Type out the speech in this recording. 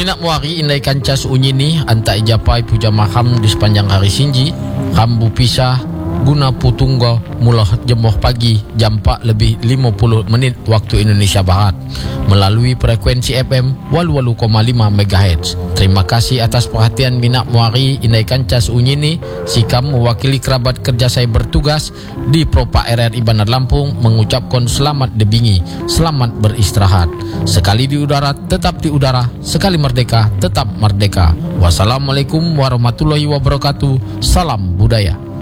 Minak muari indai kancas unyini anta ijapai puja maham di sepanjang hari sinji rambu pisah guna putunggo mulah jemoh pagi jam 4 lebih 50 menit waktu Indonesia Barat melalui frekuensi FM 88,5 MHz. Terima kasih atas perhatian minak muari indai kancas unyini. Sikam mewakili kerabat kerja saya bertugas di Propa RRI Bandar Lampung mengucapkan selamat debingi, selamat beristirahat. Sekali di udara tetap di udara, sekali merdeka tetap merdeka. Wassalamualaikum warahmatullahi wabarakatuh. Salam budaya.